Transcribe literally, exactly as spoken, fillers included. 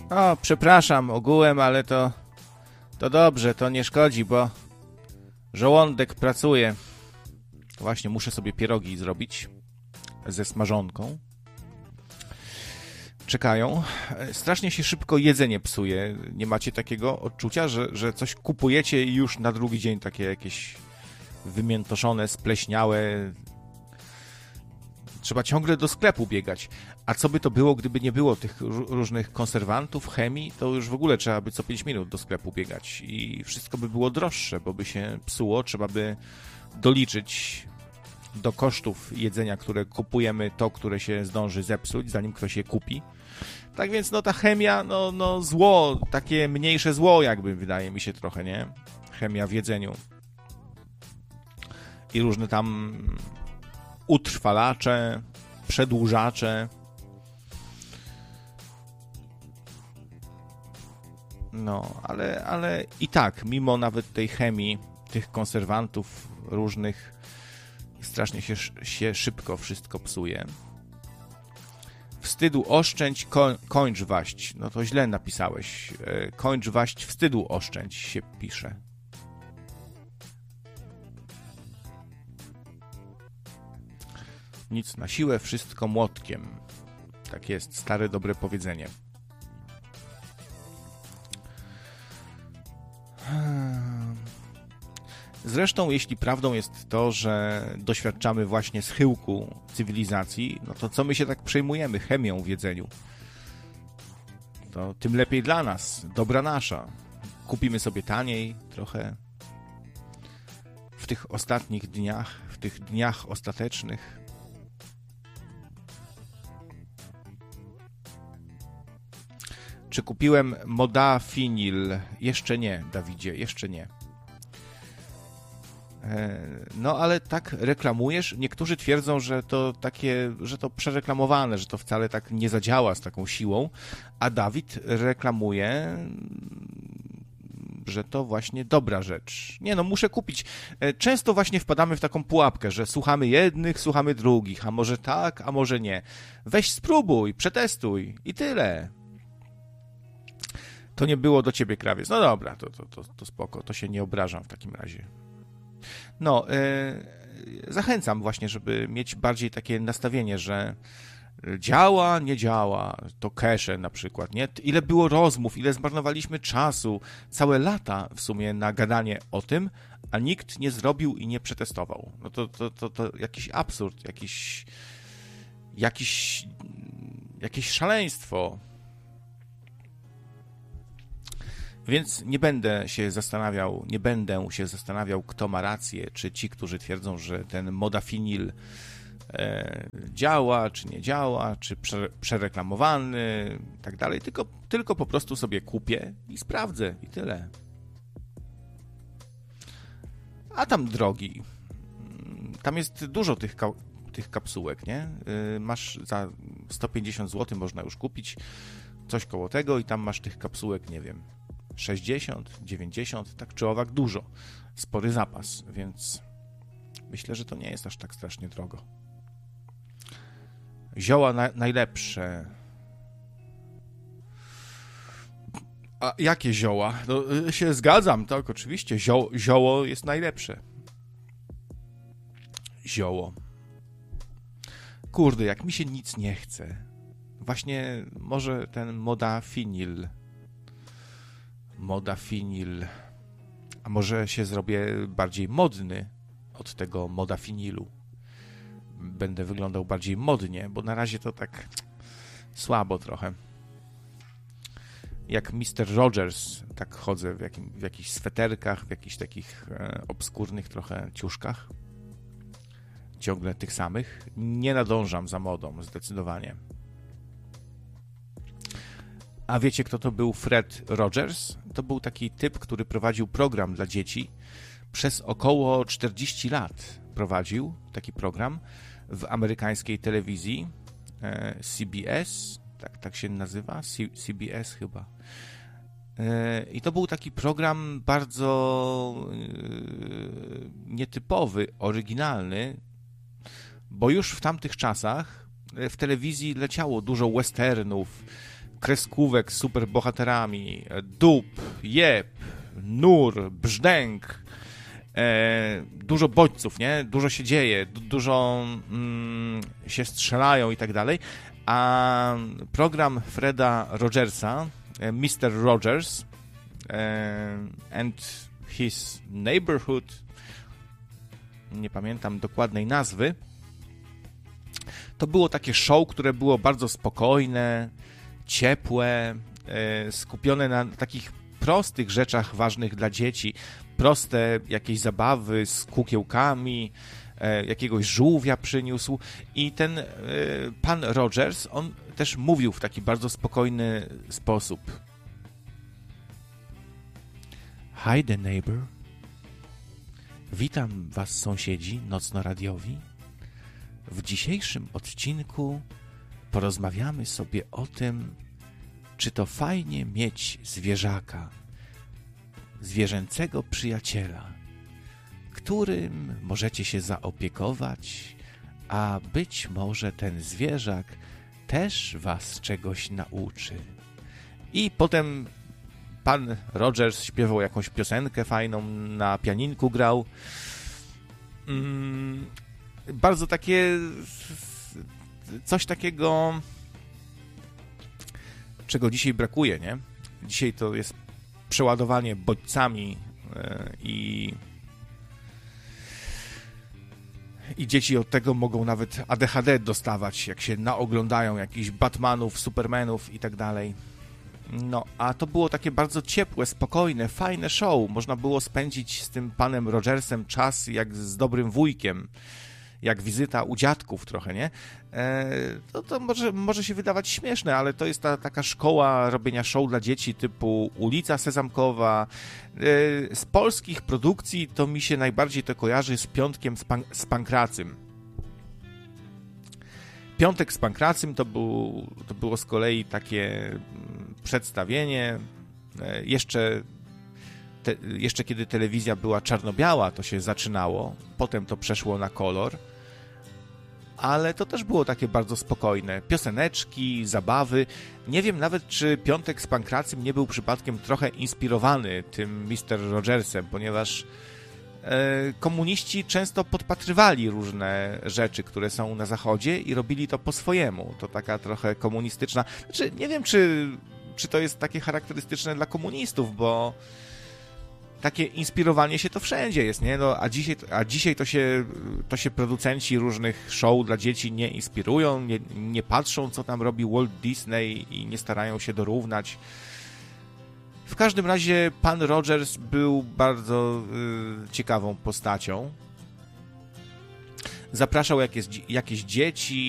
O, przepraszam ogółem, ale to to dobrze, to nie szkodzi, bo żołądek pracuje. Właśnie muszę sobie pierogi zrobić ze smażonką. Czekają. Strasznie się szybko jedzenie psuje. Nie macie takiego odczucia, że, że coś kupujecie i już na drugi dzień takie jakieś wymiętoszone, spleśniałe. Trzeba ciągle do sklepu biegać. A co by to było, gdyby nie było tych różnych konserwantów, chemii, to już w ogóle trzeba by co pięć minut do sklepu biegać i wszystko by było droższe, bo by się psuło. Trzeba by doliczyć do kosztów jedzenia, które kupujemy, to, które się zdąży zepsuć, zanim ktoś je kupi. Tak więc no ta chemia, no, no zło, takie mniejsze zło jakby, wydaje mi się trochę, nie? Chemia w jedzeniu. I różne tam utrwalacze, przedłużacze. No, ale, ale i tak, mimo nawet tej chemii, tych konserwantów różnych, strasznie się, się szybko wszystko psuje. Wstydu oszczędź, koń, kończ waść. No to źle napisałeś. Kończ waść, wstydu oszczędź się pisze. Nic na siłę, wszystko młotkiem. Tak jest, stare, dobre powiedzenie. Zresztą, jeśli prawdą jest to, że doświadczamy właśnie schyłku cywilizacji, no to co my się tak przejmujemy chemią w jedzeniu? To tym lepiej dla nas, dobra nasza. Kupimy sobie taniej trochę w tych ostatnich dniach, w tych dniach ostatecznych. Czy kupiłem modafinil? Jeszcze nie, Dawidzie, jeszcze nie. No, ale tak reklamujesz. Niektórzy twierdzą, że to takie, że to przereklamowane, że to wcale tak nie zadziała z taką siłą, a Dawid reklamuje, że to właśnie dobra rzecz. Nie no, muszę kupić. Często właśnie wpadamy w taką pułapkę, że słuchamy jednych, słuchamy drugich, a może tak, a może nie. Weź spróbuj, przetestuj i tyle. To nie było do ciebie, krawiec. No dobra, to, to, to, to spoko, to się nie obrażam w takim razie. No, yy, zachęcam właśnie, żeby mieć bardziej takie nastawienie, że działa, nie działa, to cache na przykład, nie? Ile było rozmów, ile zmarnowaliśmy czasu, całe lata w sumie na gadanie o tym, a nikt nie zrobił i nie przetestował. No to, to, to, to jakiś absurd, jakiś, jakiś, jakieś szaleństwo. Więc nie będę się zastanawiał, nie będę się zastanawiał, kto ma rację, czy ci, którzy twierdzą, że ten modafinil e, działa, czy nie działa, czy prze, przereklamowany i tak dalej, tylko, tylko po prostu sobie kupię i sprawdzę i tyle. A tam drogi. Tam jest dużo tych, ka- tych kapsułek, nie? Yy, masz za sto pięćdziesiąt złotych można już kupić coś koło tego i tam masz tych kapsułek, nie wiem, sześćdziesiąt, dziewięćdziesiąt, tak czy owak dużo. Spory zapas, więc myślę, że to nie jest aż tak strasznie drogo. Zioła na, najlepsze. A jakie zioła? No, się zgadzam, tak, oczywiście. Zio, zioło jest najlepsze. Zioło. Kurde, jak mi się nic nie chce. Właśnie może ten modafinil. Modafinil. A może się zrobię bardziej modny od tego modafinilu. Będę wyglądał bardziej modnie, bo na razie to tak słabo trochę. Jak mister Rogers, tak chodzę w, jakim, w jakichś sweterkach, w jakichś takich e, obskurnych trochę ciuszkach. Ciągle tych samych. Nie nadążam za modą, zdecydowanie. A wiecie, kto to był Fred Rogers? To był taki typ, który prowadził program dla dzieci. Przez około czterdzieści lat prowadził taki program w amerykańskiej telewizji e, C B S. Tak, tak się nazywa? C- CBS chyba. I to był taki program bardzo nietypowy, oryginalny, bo już w tamtych czasach w telewizji leciało dużo westernów, kreskówek z superbohaterami, dup, jeb, nur, brzdęk, e, dużo bodźców, nie? Dużo się dzieje, du- dużo mm, się strzelają i tak dalej, a program Freda Rogersa, e, mister Rogers e, and his neighborhood, nie pamiętam dokładnej nazwy, to było takie show, które było bardzo spokojne, ciepłe, e, skupione na takich prostych rzeczach ważnych dla dzieci. Proste jakieś zabawy z kukiełkami, e, jakiegoś żółwia przyniósł i ten e, pan Rogers, on też mówił w taki bardzo spokojny sposób. Hi the neighbor. Witam was sąsiedzi nocno-radiowi. W dzisiejszym odcinku porozmawiamy sobie o tym, czy to fajnie mieć zwierzaka, zwierzęcego przyjaciela, którym możecie się zaopiekować, a być może ten zwierzak też was czegoś nauczy. I potem pan Rogers śpiewał jakąś piosenkę fajną, na pianinku grał. Mm, bardzo takie... coś takiego, czego dzisiaj brakuje, nie? Dzisiaj to jest przeładowanie bodźcami i i dzieci od tego mogą nawet A D H D dostawać, jak się naoglądają jakichś Batmanów, Supermanów i tak dalej. No, a to było takie bardzo ciepłe, spokojne, fajne show. Można było spędzić z tym panem Rogersem czas jak z dobrym wujkiem, jak wizyta u dziadków trochę, nie? E, to to może, może się wydawać śmieszne, ale to jest ta taka szkoła robienia show dla dzieci typu Ulica Sezamkowa. E, z polskich produkcji to mi się najbardziej to kojarzy z Piątkiem z, Pan- z Pankracym. Piątek z Pankracym to, był, to było z kolei takie przedstawienie. E, jeszcze, te, jeszcze kiedy telewizja była czarno-biała, to się zaczynało. Potem to przeszło na kolor. Ale to też było takie bardzo spokojne. Pioseneczki, zabawy. Nie wiem nawet, czy Piątek z Pankracym nie był przypadkiem trochę inspirowany tym mister Rogersem, ponieważ e, komuniści często podpatrywali różne rzeczy, które są na Zachodzie i robili to po swojemu. To taka trochę komunistyczna... Znaczy, nie wiem, czy, czy to jest takie charakterystyczne dla komunistów, bo takie inspirowanie się to wszędzie jest, nie? No, a dzisiaj, a dzisiaj to, się, to się producenci różnych show dla dzieci nie inspirują, nie, nie patrzą, co tam robi Walt Disney i nie starają się dorównać. W każdym razie pan Rogers był bardzo y, ciekawą postacią. Zapraszał jakieś, jakieś dzieci,